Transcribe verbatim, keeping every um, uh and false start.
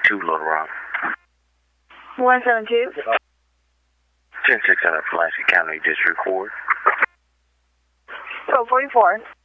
two, Little Rock. one seven two. ten six hundred Pulaski County District Court. Code forty-four.